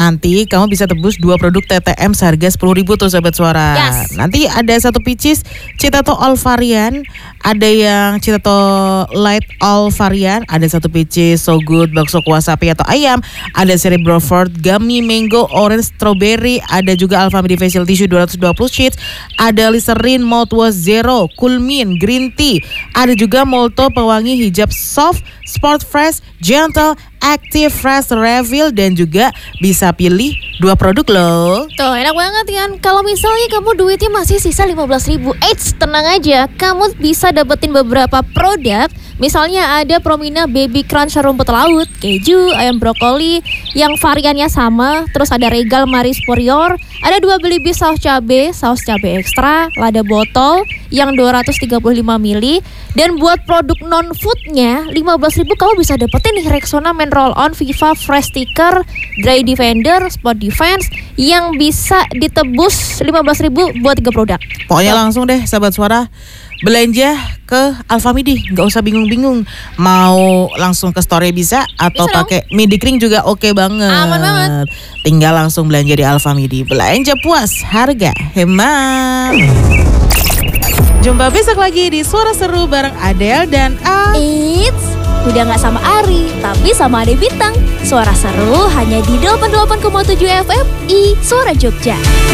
nanti kamu bisa tebus 2 produk TTM seharga 10.000 tuh Sobat Suara. Yes. Nanti ada 1 pieces Citato All varian, ada yang Citato Light All varian, ada 1 pieces So Good bakso kuah sapi atau ayam, ada seri Broford Gummy Mango Orange Strawberry, ada juga Alfamidi Facial Tissue 220 sheets, ada Listerine Mouthwash Zero, Coolmin Green Tea, ada juga Molto pewangi hijab soft, Sport Fresh, Gentle, Active Fresh Refill, dan juga bisa pilih 2 produk loh. Tuh enak banget kan. Kalau misalnya kamu duitnya masih sisa 15.000, tenang aja, kamu bisa dapetin beberapa produk. Misalnya ada Promina Baby Crunch rumput laut, keju, ayam brokoli yang variannya sama. Terus ada Regal Marie Superior, ada 2 Belibis saus cabe ekstra, lada botol yang 235 ml. Dan buat produk non-foodnya 15.000 kamu bisa dapetin nih Rexona Men Roll On Viva Fresh Sticker, Dry Defender, Spot Defense yang bisa ditebus 15.000 buat 3 produk. Pokoknya langsung deh Sahabat Suara, belanja ke Alfamidi, nggak usah bingung-bingung. Mau langsung ke store bisa atau pakai Midikring juga oke banget. Aman banget. Tinggal langsung belanja di Alfamidi. Belanja puas, harga hemat. Jumpa besok lagi di Suara Seru bareng Adele dan Udah gak sama Ari, tapi sama Ade Bintang. Suara Seru hanya di 88,7 FM Suara Jogja.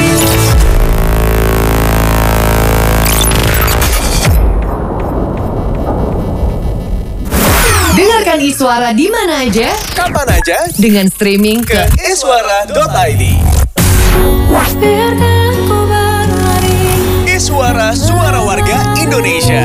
Dengarkan Iswara di mana aja, kapan aja, dengan streaming ke iswara.id. Iswara, suara warga Indonesia.